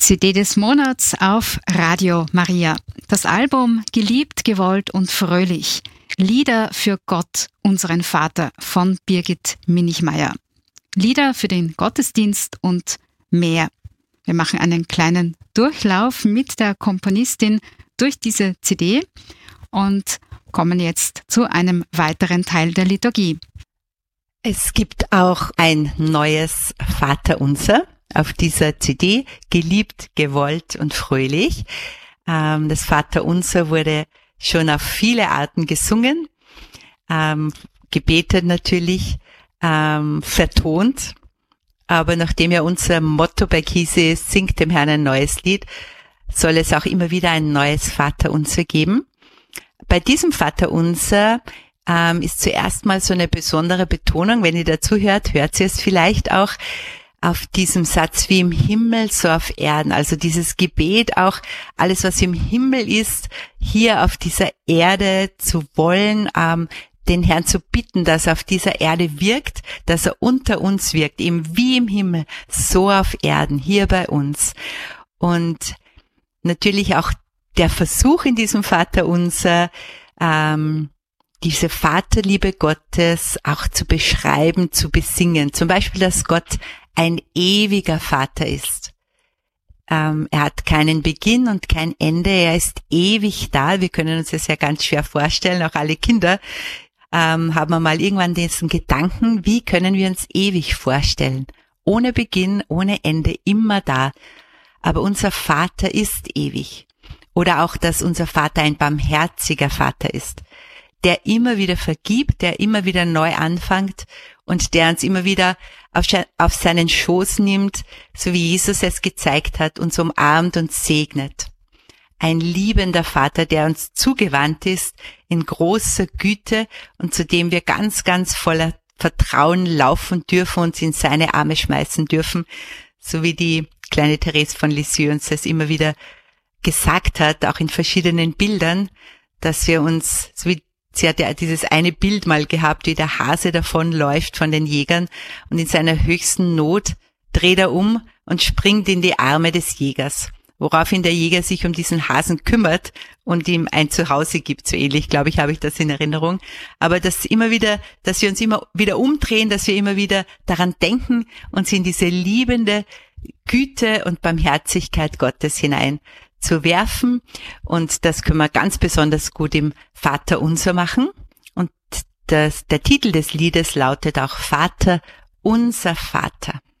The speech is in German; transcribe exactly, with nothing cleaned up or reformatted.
C D des Monats auf Radio Maria. Das Album Geliebt, gewollt und fröhlich. Lieder für Gott, unseren Vater von Birgit Minichmayr. Lieder für den Gottesdienst und mehr. Wir machen einen kleinen Durchlauf mit der Komponistin durch diese C D und kommen jetzt zu einem weiteren Teil der Liturgie. Es gibt auch ein neues Vaterunser auf dieser C D, geliebt, gewollt und fröhlich. Ähm, das Vaterunser wurde schon auf viele Arten gesungen, ähm, gebetet natürlich, ähm, vertont. Aber nachdem ja unser Motto bei Kisi ist, singt dem Herrn ein neues Lied, soll es auch immer wieder ein neues Vaterunser geben. Bei diesem Vaterunser ähm, ist zuerst mal so eine besondere Betonung, wenn ihr dazu hört, hört ihr es vielleicht auch, auf diesem Satz wie im Himmel, so auf Erden. Also dieses Gebet auch, alles was im Himmel ist, hier auf dieser Erde zu wollen, ähm, den Herrn zu bitten, dass er auf dieser Erde wirkt, dass er unter uns wirkt, eben wie im Himmel, so auf Erden, hier bei uns. Und natürlich auch der Versuch in diesem Vaterunser, ähm, diese Vaterliebe Gottes auch zu beschreiben, zu besingen. Zum Beispiel, dass Gott ein ewiger Vater ist. Ähm, er hat keinen Beginn und kein Ende. Er ist ewig da. Wir können uns das ja ganz schwer vorstellen. Auch alle Kinder ähm, haben wir mal irgendwann diesen Gedanken, wie können wir uns ewig vorstellen? Ohne Beginn, ohne Ende, immer da. Aber unser Vater ist ewig. Oder auch, dass unser Vater ein barmherziger Vater ist, der immer wieder vergibt, der immer wieder neu anfängt und der uns immer wieder auf, auf seinen Schoß nimmt, so wie Jesus es gezeigt hat, uns umarmt und segnet. Ein liebender Vater, der uns zugewandt ist, in großer Güte und zu dem wir ganz, ganz voller Vertrauen laufen dürfen, uns in seine Arme schmeißen dürfen, so wie die kleine Therese von Lisieux uns das immer wieder gesagt hat, auch in verschiedenen Bildern, dass wir uns, so wie sie hat ja dieses eine Bild mal gehabt, wie der Hase davonläuft von den Jägern und in seiner höchsten Not dreht er um und springt in die Arme des Jägers, woraufhin der Jäger sich um diesen Hasen kümmert und ihm ein Zuhause gibt. So ähnlich, glaube ich, habe ich das in Erinnerung. Aber dass immer wieder, dass wir uns immer wieder umdrehen, dass wir immer wieder daran denken, uns in diese liebende Güte und Barmherzigkeit Gottes hinein zu werfen, und das können wir ganz besonders gut im Vaterunser machen. Und das, der Titel des Liedes lautet auch Vater, unser Vater.